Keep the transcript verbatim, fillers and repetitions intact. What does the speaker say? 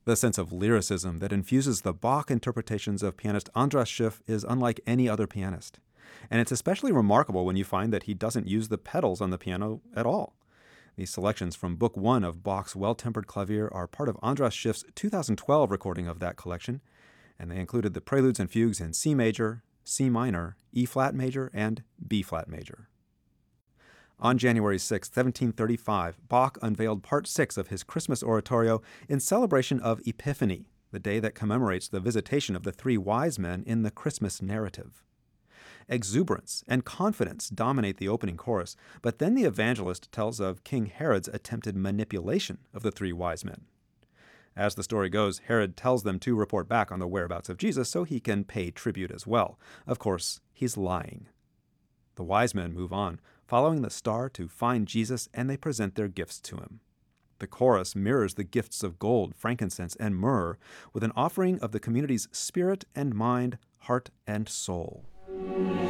The sense of lyricism that infuses the Bach interpretations of pianist Andras Schiff is unlike any other pianist. And it's especially remarkable when you find that he doesn't use the pedals on the piano at all. These selections from Book One of Bach's Well-Tempered Clavier are part of Andras Schiff's two thousand twelve recording of that collection, and they included the preludes and fugues in C major, C minor, E-flat major, and B-flat major. On January sixth, seventeen thirty-five, Bach unveiled Part six of his Christmas oratorio in celebration of Epiphany, the day that commemorates the visitation of the three wise men in the Christmas narrative. Exuberance and confidence dominate the opening chorus, but then the evangelist tells of King Herod's attempted manipulation of the three wise men. As the story goes, Herod tells them to report back on the whereabouts of Jesus so he can pay tribute as well. Of course, he's lying. The wise men move on, following the star to find Jesus, and they present their gifts to him. The chorus mirrors the gifts of gold, frankincense, and myrrh with an offering of the community's spirit and mind, heart and soul.